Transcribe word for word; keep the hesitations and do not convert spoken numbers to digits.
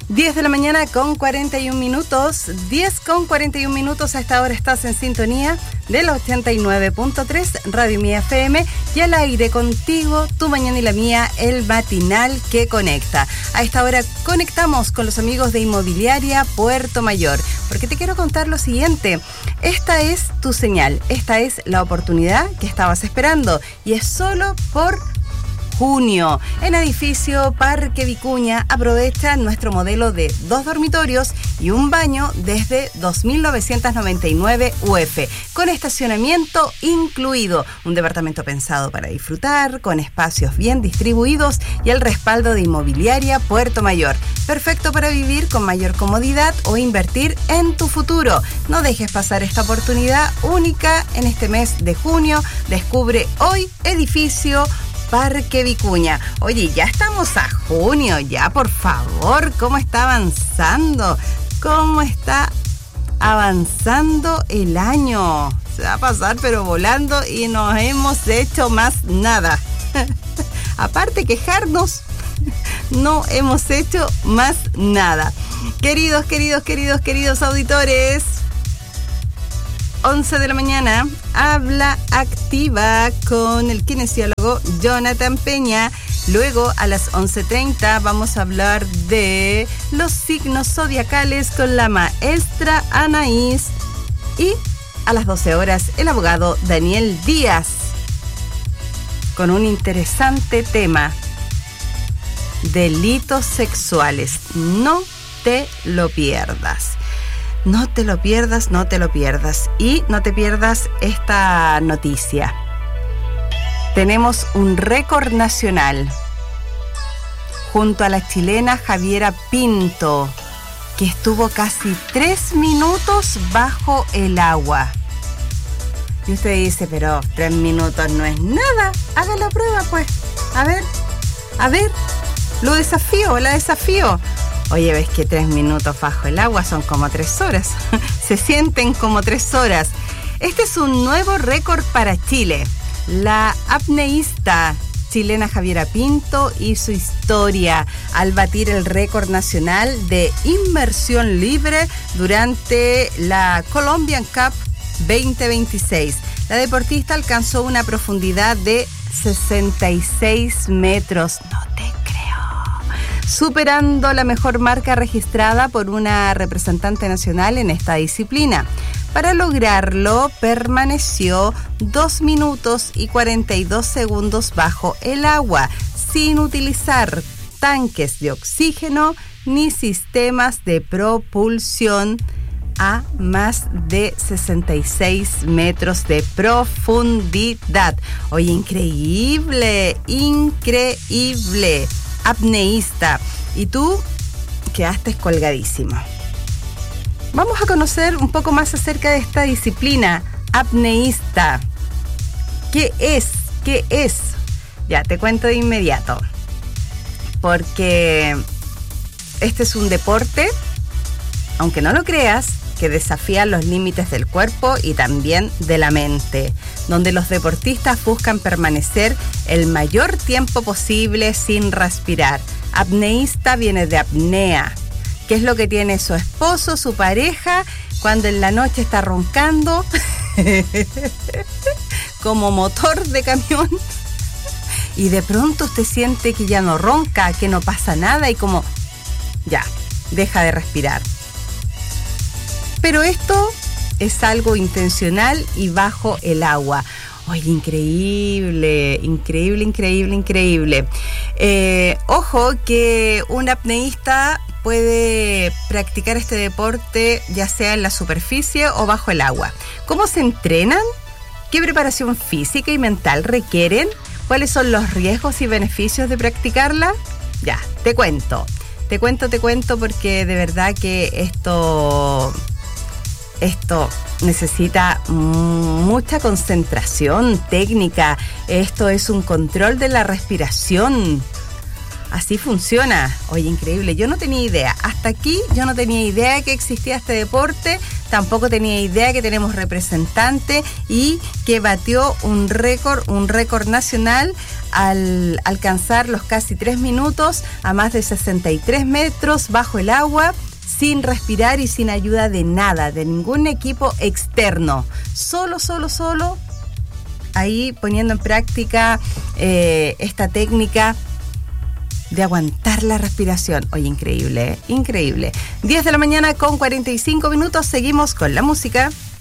diez de la mañana con cuarenta y un minutos, diez con cuarenta y un minutos. A esta hora estás en sintonía del ochenta y nueve punto tres Radio Mía F M y al aire contigo, tu mañana y la mía, el matinal que conecta. A esta hora conectamos con los amigos de Inmobiliaria Puerto Mayor, porque te quiero contar lo siguiente. Esta es tu señal, esta es la oportunidad que estabas esperando y es solo por junio. En edificio Parque Vicuña aprovecha nuestro modelo de dos dormitorios y un baño desde dos mil novecientos noventa y nueve U F, con estacionamiento incluido, un departamento pensado para disfrutar, con espacios bien distribuidos y el respaldo de Inmobiliaria Puerto Mayor. Perfecto para vivir con mayor comodidad o invertir en tu futuro. No dejes pasar esta oportunidad única en este mes de junio. Descubre hoy edificio Parque Vicuña. Oye, ya estamos a junio, ya, por favor, ¿cómo está avanzando? ¿Cómo está avanzando el año? Se va a pasar pero volando y no hemos hecho más nada. Aparte de quejarnos, no hemos hecho más nada. Queridos, queridos, queridos, queridos auditores, once de la mañana, habla activa con el kinesiólogo Jonathan Peña. Luego a las once treinta vamos a hablar de los signos zodiacales con la maestra Anaís. Y a las doce horas el abogado Daniel Díaz con un interesante tema: delitos sexuales. No te lo pierdas. No te lo pierdas, no te lo pierdas. Y no te pierdas esta noticia. Tenemos un récord nacional junto a la chilena Javiera Pinto, que estuvo casi tres minutos bajo el agua. Y usted dice, pero tres minutos no es nada. Haga la prueba, pues. A ver, a ver, lo desafío, la desafío. Oye, ves que tres minutos bajo el agua son como tres horas. Se sienten como tres horas. Este es un nuevo récord para Chile. La apneísta chilena Javiera Pinto hizo historia al batir el récord nacional de inmersión libre durante la Colombian Cup veinte veintiséis. La deportista alcanzó una profundidad de sesenta y seis metros. No te superando la mejor marca registrada por una representante nacional en esta disciplina. Para lograrlo, permaneció dos minutos y cuarenta y dos segundos bajo el agua, sin utilizar tanques de oxígeno ni sistemas de propulsión, a más de sesenta y seis metros de profundidad. Oye, increíble, increíble. Apneísta, y tú quedaste colgadísimo. Vamos a conocer un poco más acerca de esta disciplina, apneísta. ¿Qué es? ¿Qué es? Ya, te cuento de inmediato. Porque este es un deporte, aunque no lo creas, que desafía los límites del cuerpo y también de la mente, donde los deportistas buscan permanecer el mayor tiempo posible sin respirar. Apneísta viene de apnea, que es lo que tiene su esposo, su pareja, cuando en la noche está roncando como motor de camión y de pronto usted siente que ya no ronca, que no pasa nada y como ya, deja de respirar. Pero esto es algo intencional y bajo el agua. Oye, increíble, increíble, increíble, increíble. Eh, ojo que un apneísta puede practicar este deporte ya sea en la superficie o bajo el agua. ¿Cómo se entrenan? ¿Qué preparación física y mental requieren? ¿Cuáles son los riesgos y beneficios de practicarla? Ya, te cuento. Te cuento, te cuento porque de verdad que esto... Esto necesita mucha concentración técnica. Esto es un control de la respiración. Así funciona. Oye, increíble. Yo no tenía idea. Hasta aquí yo no tenía idea que existía este deporte. Tampoco tenía idea que tenemos representante y que batió un récord, un récord nacional al alcanzar los casi tres minutos a más de sesenta y tres metros bajo el agua, sin respirar y sin ayuda de nada, de ningún equipo externo. Solo, solo, solo, ahí poniendo en práctica eh, esta técnica de aguantar la respiración. Oye, increíble, ¿eh? Increíble. diez de la mañana con cuarenta y cinco minutos, seguimos con la música.